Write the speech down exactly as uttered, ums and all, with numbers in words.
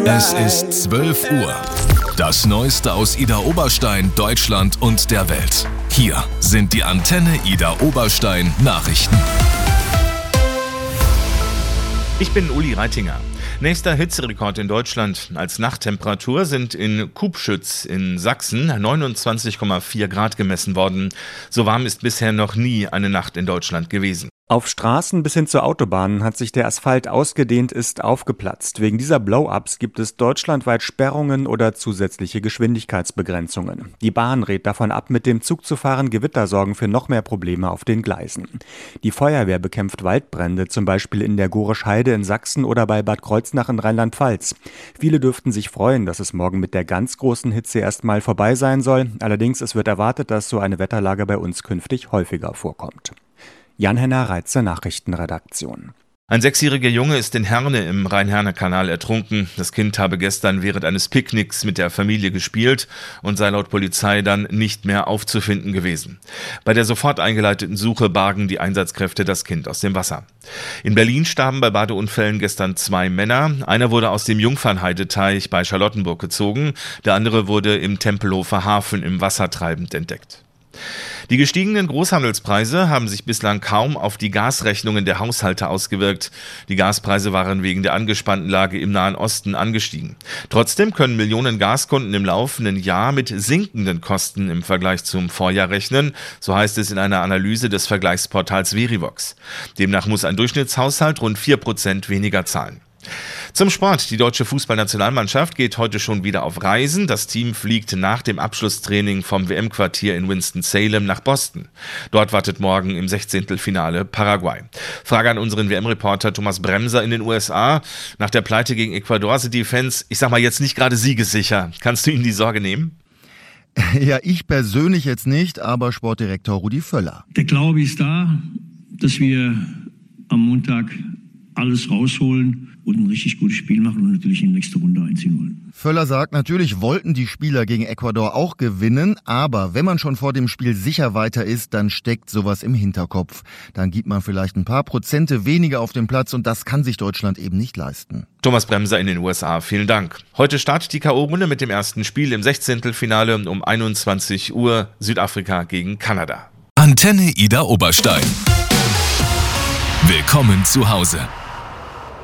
Es ist zwölf Uhr. Das Neueste aus Idar Oberstein, Deutschland und der Welt. Hier sind die Antenne Idar Oberstein Nachrichten. Ich bin Uli Reitinger. Nächster Hitzerekord in Deutschland. Als Nachttemperatur sind in Kubschütz in Sachsen neunundzwanzig Komma vier Grad gemessen worden. So warm ist bisher noch nie eine Nacht in Deutschland gewesen. Auf Straßen bis hin zur Autobahn hat sich der Asphalt ausgedehnt, ist aufgeplatzt. Wegen dieser Blow-ups gibt es deutschlandweit Sperrungen oder zusätzliche Geschwindigkeitsbegrenzungen. Die Bahn rät davon ab, mit dem Zug zu fahren. Gewitter sorgen für noch mehr Probleme auf den Gleisen. Die Feuerwehr bekämpft Waldbrände, zum Beispiel in der Gorisch Heide in Sachsen oder bei Bad Kreuznach in Rheinland-Pfalz. Viele dürften sich freuen, dass es morgen mit der ganz großen Hitze erstmal vorbei sein soll. Allerdings, es wird erwartet, dass so eine Wetterlage bei uns künftig häufiger vorkommt. Jan-Henner Reitzer, Nachrichtenredaktion. Ein sechsjähriger Junge ist in Herne im Rhein-Herne-Kanal ertrunken. Das Kind habe gestern während eines Picknicks mit der Familie gespielt und sei laut Polizei dann nicht mehr aufzufinden gewesen. Bei der sofort eingeleiteten Suche bargen die Einsatzkräfte das Kind aus dem Wasser. In Berlin starben bei Badeunfällen gestern zwei Männer. Einer wurde aus dem Jungfernheideteich bei Charlottenburg gezogen. Der andere wurde im Tempelhofer Hafen im Wasser treibend entdeckt. Die gestiegenen Großhandelspreise haben sich bislang kaum auf die Gasrechnungen der Haushalte ausgewirkt. Die Gaspreise waren wegen der angespannten Lage im Nahen Osten angestiegen. Trotzdem können Millionen Gaskunden im laufenden Jahr mit sinkenden Kosten im Vergleich zum Vorjahr rechnen, so heißt es in einer Analyse des Vergleichsportals Verivox. Demnach muss ein Durchschnittshaushalt rund vier Prozent weniger zahlen. Zum Sport. Die deutsche Fußballnationalmannschaft geht heute schon wieder auf Reisen. Das Team fliegt nach dem Abschlusstraining vom W M-Quartier in Winston-Salem nach Boston. Dort wartet morgen im Sechzehntelfinale Paraguay. Frage an unseren W M-Reporter Thomas Bremser in den U S A. Nach der Pleite gegen Ecuador sind die Fans, ich sag mal, jetzt nicht gerade siegessicher. Kannst du ihnen die Sorge nehmen? Ja, ich persönlich jetzt nicht, aber Sportdirektor Rudi Völler. Der Glaube ist da, dass wir am Montag alles rausholen und ein richtig gutes Spiel machen und natürlich in die nächste Runde einziehen wollen. Völler sagt, natürlich wollten die Spieler gegen Ecuador auch gewinnen, aber wenn man schon vor dem Spiel sicher weiter ist, dann steckt sowas im Hinterkopf. Dann gibt man vielleicht ein paar Prozente weniger auf dem Platz und das kann sich Deutschland eben nicht leisten. Thomas Bremser in den U S A, vielen Dank. Heute startet die K O-Runde mit dem ersten Spiel im Sechzehntelfinale um einundzwanzig Uhr, Südafrika gegen Kanada. Antenne Idar Oberstein. Willkommen zu Hause.